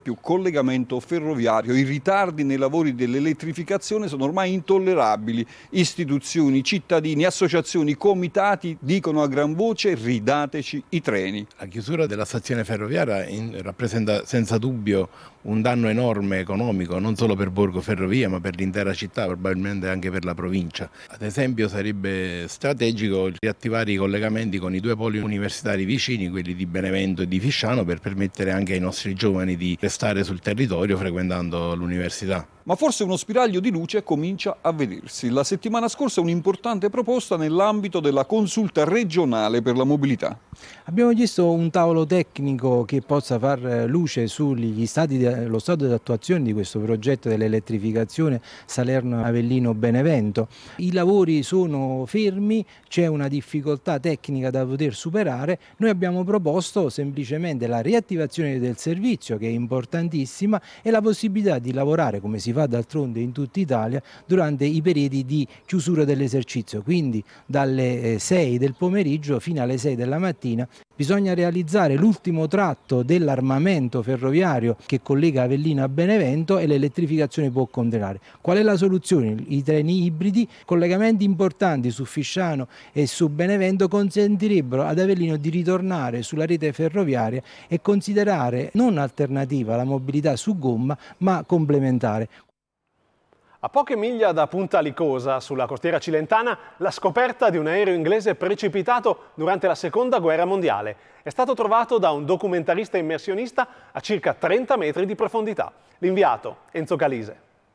più collegamento ferroviario. I ritardi nei lavori dell'elettrificazione sono ormai intollerabili. Istituzioni, cittadini, associazioni, comitati dicono a gran voce: ridateci i treni. La chiusura della stazione ferroviaria rappresenta senza dubbio un danno enorme economico, non solo per Borgo Ferrovia ma per l'intera città, probabilmente anche per la provincia. Ad esempio sarebbe strategico riattivare i collegamenti con i due poli universitari vicini, quelli di Benevento e di Fisciano, per permettere anche ai nostri giovani di restare sul territorio frequentando l'università. Ma forse uno spiraglio di luce comincia a vedersi. La settimana scorsa un'importante proposta nell'ambito della consulta regionale per la mobilità. Abbiamo chiesto un tavolo tecnico che possa far luce sugli lo stato di attuazione di questo progetto dell'elettrificazione Salerno-Avellino-Benevento. I lavori sono fermi, c'è una difficoltà tecnica da poter superare. Noi abbiamo proposto semplicemente la riattivazione del servizio, che è importantissima, e la possibilità di lavorare, come si fa d'altronde in tutta Italia, durante i periodi di chiusura dell'esercizio, quindi dalle 6 del pomeriggio fino alle 6 della mattina. Bisogna realizzare l'ultimo tratto dell'armamento ferroviario che collega Avellino a Benevento e l'elettrificazione può continuare. Qual è la soluzione? I treni ibridi, collegamenti importanti su Fisciano e su Benevento consentirebbero ad Avellino di ritornare sulla rete ferroviaria e considerare non alternativa la mobilità su gomma ma complementare. A poche miglia da Punta Licosa, sulla costiera cilentana, la scoperta di un aereo inglese precipitato durante la Seconda Guerra Mondiale. È stato trovato da un documentarista immersionista a circa 30 metri di profondità. L'inviato, Enzo Calise.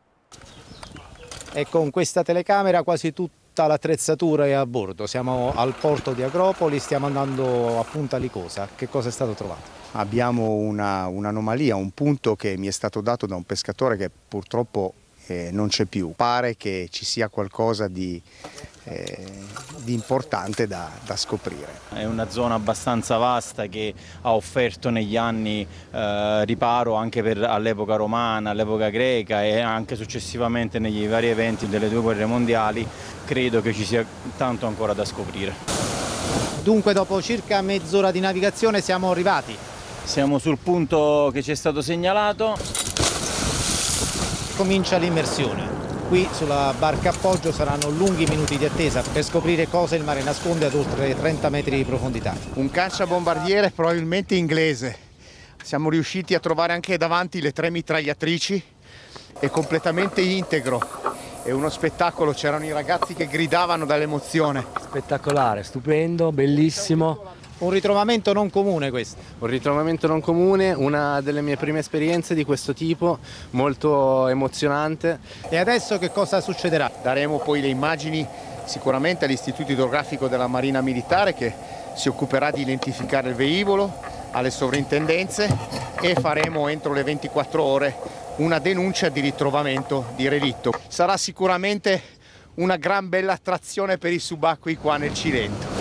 E con questa telecamera quasi tutta l'attrezzatura è a bordo. Siamo al porto di Agropoli, stiamo andando a Punta Licosa. Che cosa è stato trovato? Abbiamo un'anomalia, un punto che mi è stato dato da un pescatore che purtroppo non c'è più. Pare che ci sia qualcosa di importante da scoprire. È una zona abbastanza vasta che ha offerto negli anni riparo anche all'epoca romana, all'epoca greca e anche successivamente negli vari eventi delle due guerre mondiali. Credo che ci sia tanto ancora da scoprire. Dunque dopo circa mezz'ora di navigazione siamo arrivati. Siamo sul punto che ci è stato segnalato. Comincia l'immersione. Qui sulla barca appoggio saranno lunghi minuti di attesa per scoprire cosa il mare nasconde ad oltre 30 metri di profondità. Un cacciabombardiere probabilmente inglese. Siamo riusciti a trovare anche davanti le 3 mitragliatrici. È completamente integro. È uno spettacolo, c'erano i ragazzi che gridavano dall'emozione. Spettacolare, stupendo, bellissimo. Un ritrovamento non comune questo. Un ritrovamento non comune, una delle mie prime esperienze di questo tipo, molto emozionante. E adesso che cosa succederà? Daremo poi le immagini sicuramente all'Istituto Idrografico della Marina Militare, che si occuperà di identificare il velivolo, alle sovrintendenze, e faremo entro le 24 ore una denuncia di ritrovamento di relitto. Sarà sicuramente una gran bella attrazione per i subacquei qua nel Cilento.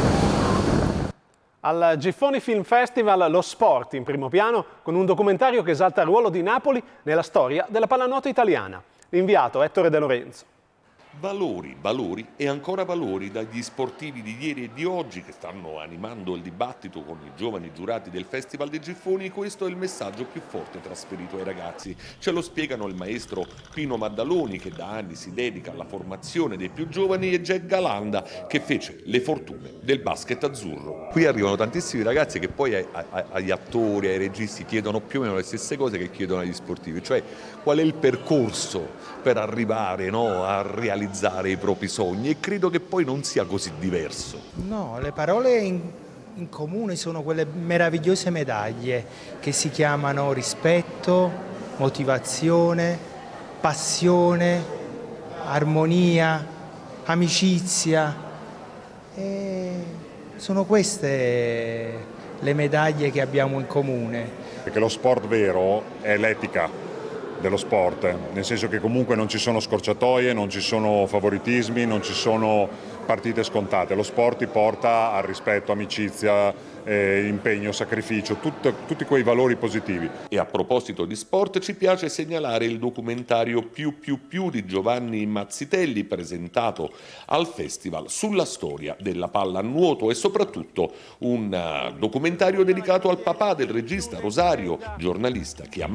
Al Giffoni Film Festival lo sport in primo piano, con un documentario che esalta il ruolo di Napoli nella storia della pallanuoto italiana. L'inviato Ettore De Lorenzo. Valori, valori e ancora valori dagli sportivi di ieri e di oggi che stanno animando il dibattito con i giovani giurati del Festival dei Giffoni. Questo è il messaggio più forte trasferito ai ragazzi. Ce lo spiegano il maestro Pino Maddaloni, che da anni si dedica alla formazione dei più giovani, e Jack Galanda, che fece le fortune del basket azzurro. Qui arrivano tantissimi ragazzi che poi agli attori, ai registi chiedono più o meno le stesse cose che chiedono agli sportivi, cioè qual è il percorso per arrivare, no, a realizzare i propri sogni, e credo che poi non sia così diverso. No, le parole in comune sono quelle meravigliose medaglie che si chiamano rispetto, motivazione, passione, armonia, amicizia. E sono queste le medaglie che abbiamo in comune. Perché lo sport vero è l'etica dello sport, nel senso che comunque non ci sono scorciatoie, non ci sono favoritismi, non ci sono partite scontate. Lo sport ti porta al rispetto, amicizia, impegno, sacrificio, tutti quei valori positivi. E a proposito di sport, ci piace segnalare il documentario Più di Giovanni Mazzitelli, presentato al Festival sulla storia della pallanuoto, e soprattutto un documentario dedicato al papà del regista Rosario, giornalista che ha